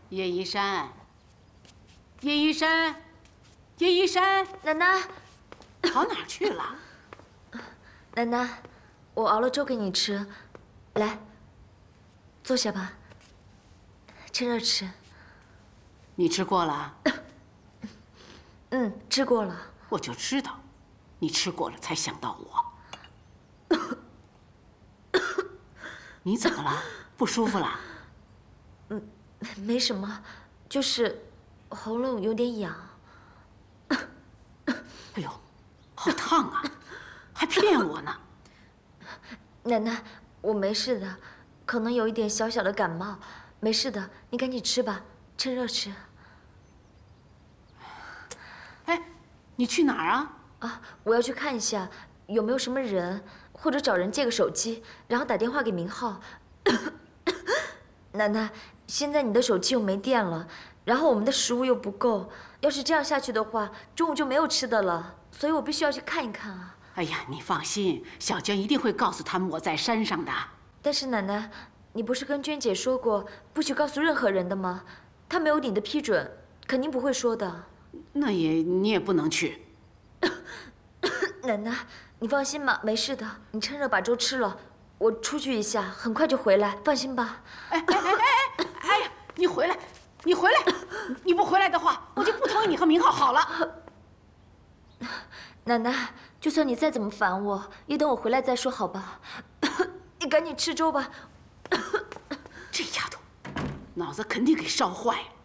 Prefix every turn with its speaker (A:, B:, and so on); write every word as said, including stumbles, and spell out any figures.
A: 叶一山，叶一山，叶一山，
B: 奶奶，
A: 跑哪儿去了？
B: 奶奶，我熬了粥给你吃，来，坐下吧，趁热吃。
A: 你吃过了？
B: 嗯，吃过了。
A: 我就知道，你吃过了才想到我。你怎么了？不舒服了？
B: 嗯，没什么，就是喉咙有点痒。
A: 哎呦，好烫啊！还骗我呢。
B: 奶奶，我没事的，可能有一点小小的感冒，没事的，你赶紧吃吧，趁热吃。
A: 哎，你去哪儿啊？
B: 啊，我要去看一下有没有什么人，或者找人借个手机，然后打电话给明浩。奶奶，现在你的手机又没电了，然后我们的食物又不够，要是这样下去的话，中午就没有吃的了，所以我必须要去看一看啊。
A: 哎呀，你放心，小娟一定会告诉他们我在山上的。
B: 但是奶奶，你不是跟娟姐说过不许告诉任何人的吗？她没有你的批准，肯定不会说的。
A: 那也你也不能去。
B: 奶奶，你放心吧，没事的。你趁热把粥吃了，我出去一下，很快就回来，放心吧。
A: 哎哎哎哎哎呀，你回来，你回来，你不回来的话，我就不同意你和明浩好了。
B: 奶奶，就算你再怎么烦我，也等我回来再说，好吧？你赶紧吃粥吧。
A: 这丫头，脑子肯定给烧坏了。